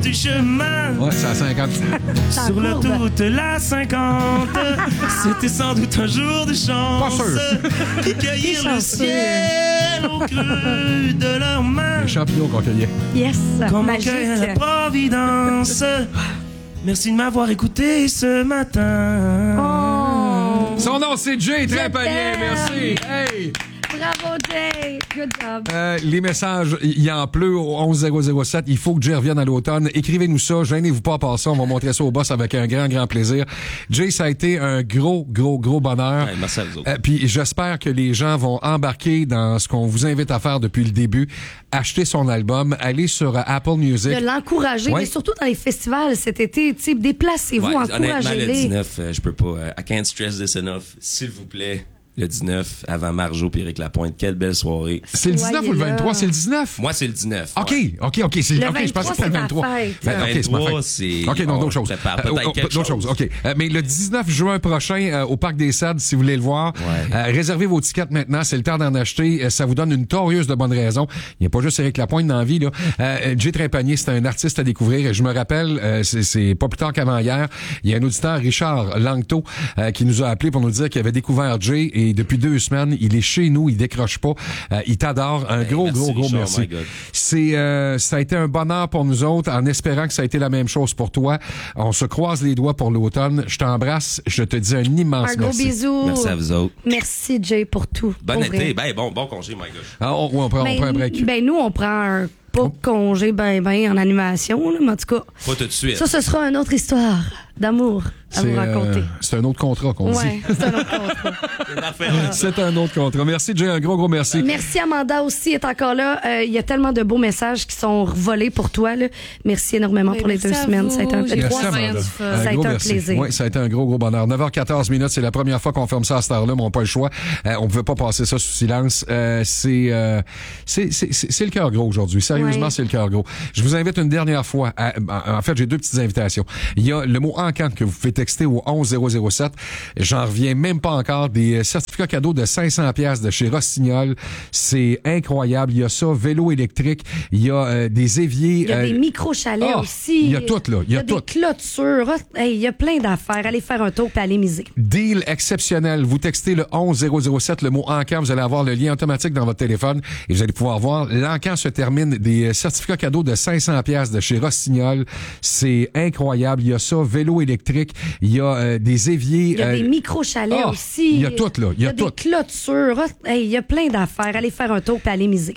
du chemin. Ouais, c'est à 50. Sur l'autoroute la 50. C'était sans doute un jour de chance. Pas sûr. Qui cueillirent le ciel au creux de leurs mains. Les champignons qu'on cueillait. Yes, Comme on magique. cueille la Providence. Merci de m'avoir écouté ce matin. Oh, Son nom, c'est Jay Trépanier. t'aime. Merci. Hey! bravo, Jay. Good job. Les messages, il en pleut au 11007. Il faut que Jay revienne à l'automne. Écrivez-nous ça. Gênez-vous pas à part ça. On va montrer ça au boss avec un grand, grand plaisir. Jay, ça a été un gros bonheur. Ouais, merci à vous autres. Puis j'espère que les gens vont embarquer dans ce qu'on vous invite à faire depuis le début. Acheter son album. Aller sur Apple Music. De l'encourager, Ouais. mais surtout dans les festivals cet été. Déplacez-vous, Ouais, honnêtement, le encouragez-les. 19, je peux pas. I can't stress this enough. S'il vous plaît, le 19, avant Marjo et Éric Lapointe. Quelle belle soirée. C'est le 19 ou le 23? C'est le 19? Moi, c'est le 19. OK, ouais. OK. Le Je pensais 23, que c'était le c'est ma 23. fête. Ben, OK, c'est ma 23, fête. c'est... OK, non, on d'autres choses. prépare peut-être quelque D'autres chose. choses, OK. Mais le 19 juin prochain, au Parc des Cèdres, si vous voulez le voir, Ouais. réservez vos tickets maintenant. C'est le temps d'en acheter. Ça vous donne une torieuse de bonnes raisons. Il n'y a pas juste Éric Lapointe dans la vie, là. Jay Trépanier, c'est un artiste à découvrir. Et je me rappelle, c'est pas plus tard qu'avant hier, il y a un auditeur, Richard Langto, qui nous a appelé pour nous dire qu'il avait découvert Jay et depuis 2 semaines, il est chez nous, il décroche pas. Il t'adore. Un gros merci, Richard, merci. my God. Ça a été un bonheur pour nous autres, en espérant que ça a été la même chose pour toi. On se croise les doigts pour l'automne. Je t'embrasse. Je te dis un immense Un gros merci. bisou. Merci à vous autres. Merci, Jay, pour tout. Bon Pour été. vrai. Ben, bon congé, my God. Ah, on prend un break. Ben, nous, on prend un pas congé ben en animation, là, mais en tout cas, Pas tout de suite. ça, ce sera une autre histoire d'amour à vous raconter. C'est un autre contrat qu'on Ouais, dit. c'est un autre contrat. C'est un autre contrat. Merci, Jay. Un gros merci. Merci, Amanda aussi est encore là. Il y a tellement de beaux messages qui sont volés pour toi. Là. Merci énormément pour les 2 semaines. Ça a été un, Merci, 3 semaines. Amanda. Ça a gros été un merci. plaisir. Oui, ça a été un gros bonheur. 9h14 minutes, c'est la première fois qu'on ferme ça à cette heure-là, mais on n'a pas le choix. On ne pouvait pas passer ça sous silence. C'est le cœur gros aujourd'hui. Sérieusement, Ouais. c'est le cœur gros. Je vous invite une dernière fois. En fait, j'ai 2 petites invitations. Il y a le mot encant que vous pouvez texter au 11007. J'en reviens même pas encore. Des certificats cadeaux de 500 pièces de chez Rossignol. C'est incroyable. Il y a ça, vélo électrique. Il y a des éviers. Il y a des micro-chalets aussi. Il y a tout, là. Il y a tout. des clôtures. Hey, il y a plein d'affaires. Allez faire un tour et aller miser. Deal exceptionnel. Vous textez le 11007, le mot Encan. Vous allez avoir le lien automatique dans votre téléphone et vous allez pouvoir voir. L'Encan se termine des certificats cadeaux de 500 pièces de chez Rossignol. C'est incroyable. Il y a ça, vélo électrique. Il y a des éviers. Il y a des micro-chalets aussi. Il y a tout, là. Il y a des tout. clôtures. Hey, il y a plein d'affaires. Allez faire un tour et aller miser.